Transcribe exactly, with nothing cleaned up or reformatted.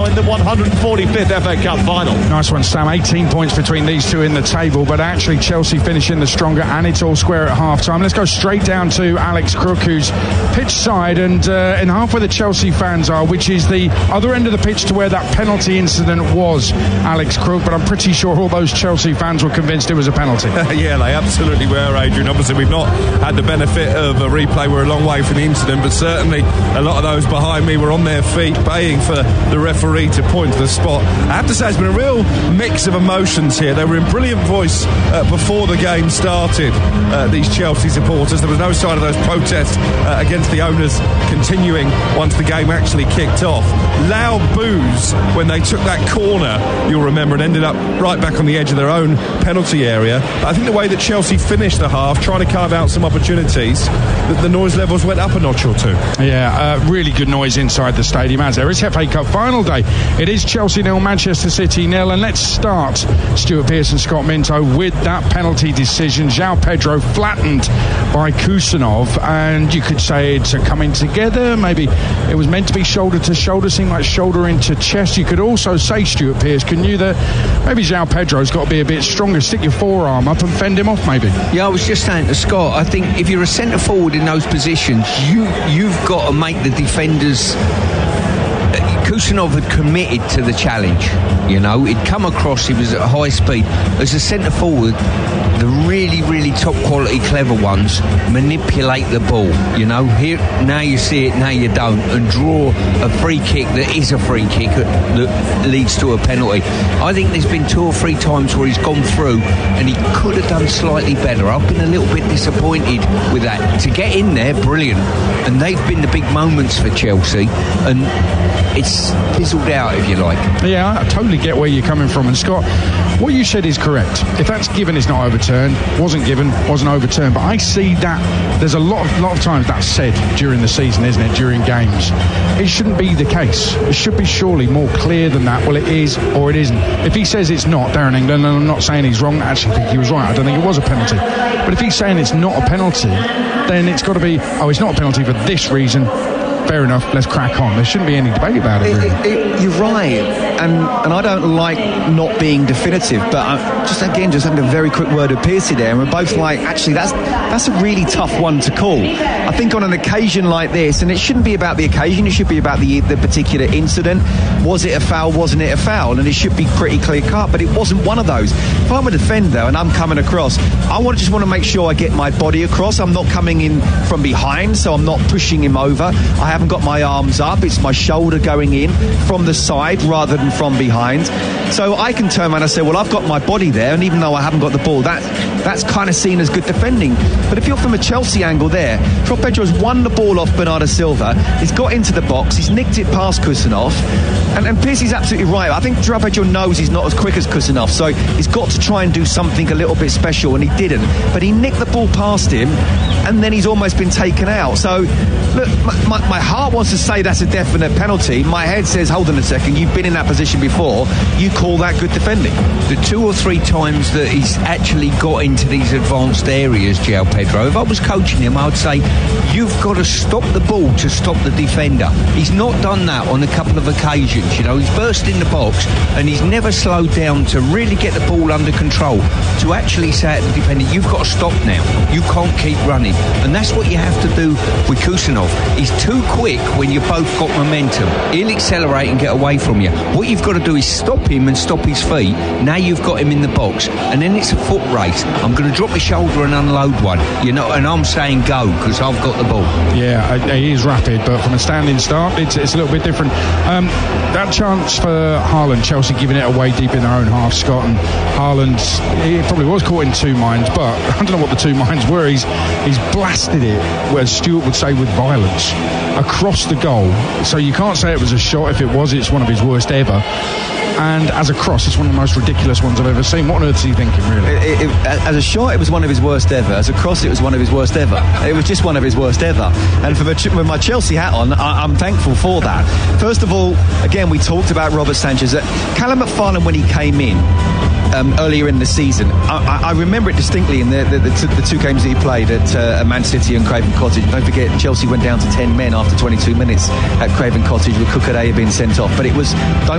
in the one hundred forty-fifth F A Cup final. Nice one, Sam. eighteen points between these two in the table, but actually Chelsea finishing the stronger, and it's all square at half-time. Let's go straight down to Alex Crook, who's pitch side and uh, in half where the Chelsea fans are, which is the other end of the pitch to where that penalty incident was, Alex Crook, but I'm pretty sure all those Chelsea fans were convinced it was a penalty. Yeah, they absolutely were, Adrian. Obviously, we've not had the benefit of a replay. We're a long way from the incident, but certainly a lot of those behind me were on their feet, baying for the referee to point to the spot. I have to say, it's been a real mix of emotions here. They were in brilliant voice uh, before the game started, uh, these Chelsea supporters. There was no sign of those protests uh, against the owners continuing once the game actually kicked off. Loud boos when they took that corner, you'll remember, and ended up right back on the edge of their own penalty area. But I think the way that Chelsea finished the half, trying to carve out some opportunities, that the noise levels went up a notch or two. Yeah, uh, really good noise inside the stadium as there is F A Cup final day. It is Chelsea nil, Manchester City nil, and let's start, Stuart Pearce and Scott Minto, with that penalty decision. João Pedro flattened by Kusanov, and you could say it's a coming together. Maybe it was meant to be shoulder to shoulder, seemed like shoulder into chest. You could also say, Stuart Pearce, can you, that maybe João Pedro's got to be a bit stronger, stick your forearm up and fend him off maybe. Yeah, I was just saying to Scott, I think if you're a centre forward in those positions, you, you've got to make the defenders... Kusanov had committed to the challenge, you know, he'd come across, he was at high speed. As a centre forward, the really, really top quality clever ones manipulate the ball, you know. Here, now you see it, now you don't, and draw a free kick that is a free kick that leads to a penalty. I think there's been two or three times where he's gone through and he could have done slightly better. I've been a little bit disappointed with that. To get in there, brilliant, and they've been the big moments for Chelsea, and it's fizzled out, if you like. Yeah, I totally get where you're coming from. And Scott, what you said is correct. If that's given, it's not overturned. Wasn't given, wasn't overturned. But I see that there's a lot of, lot of times that's said during the season, isn't it, during games. It shouldn't be the case. It should be surely more clear than that. Well, it is or it isn't. If he says it's not, Darren England, and I'm not saying he's wrong, I actually think he was right. I don't think it was a penalty. But if he's saying it's not a penalty, then it's got to be, oh, it's not a penalty for this reason. Fair enough, let's crack on. There shouldn't be any debate about it, really. It, it, you're right, and and I don't like not being definitive, but I, just again, just having a very quick word of Piercy there, and we're both like, actually, that's that's a really tough one to call. I think on an occasion like this, and it shouldn't be about the occasion, it should be about the the particular incident. Was it a foul, wasn't it a foul? And it should be pretty clear cut, but it wasn't one of those. If I'm a defender and I'm coming across, I want to just want to make sure I get my body across. I'm not coming in from behind, so I'm not pushing him over. I haven't got my arms up, it's my shoulder going in from the side rather than from behind. So I can turn around and say, well, I've got my body there, and even though I haven't got the ball, that that's kind of seen as good defending. But if you're from a Chelsea angle there, João Pedro's won the ball off Bernardo Silva, he's got into the box, he's nicked it past Kusanov, and, and Piercy's absolutely right. I think João Pedro knows he's not as quick as Kusanov, so he's got to try and do something a little bit special, and he didn't. But he nicked the ball past him, and then he's almost been taken out. So look, my, my, my heart wants to say that's a definite penalty. My head says, hold on a second, you've been in that position before, you call that good defending. The two or three times that he's actually got into these advanced areas, João Pedro, if I was coaching him, I would say, you've got to stop the ball to stop the defender. He's not done that on a couple of occasions, you know. He's burst in the box and he's never slowed down to really get the ball under control, to actually say to the defender, you've got to stop now, you can't keep running. And that's what you have to do with Kusanov. He's too quick when you've both got momentum. He'll accelerate and get away from you. What you've got to do is stop him and stop his feet. Now you've got him in the box, and then it's a foot race. I'm going to drop my shoulder and unload one, you know, and I'm saying go because I've got the ball. Yeah, he is rapid, but from a standing start, it's, it's a little bit different. Um, that chance for Haaland, Chelsea giving it away deep in their own half, Scott, and Haaland, he probably was caught in two minds, but I don't know what the two minds were. He's he's blasted it, as Stuart would say, with violence across the goal. So you can't say it was a shot. If it was, it's one of his worst ever. And as a cross, it's one of the most ridiculous ones I've ever seen. What on earth is he thinking, really? It, it, as a shot, it was one of his worst ever. As a cross, it was one of his worst ever. It was just one of his worst ever. And for the, with my Chelsea hat on, I, I'm thankful for that. First of all, again, we talked about Robert Sanchez. Callum McFarlane, when he came in, Um, earlier in the season, I, I remember it distinctly in the, the, the, t- the two games that he played at uh, Man City and Craven Cottage. Don't forget, Chelsea went down to ten men after twenty-two minutes at Craven Cottage with Cucurella being sent off. But it was, don't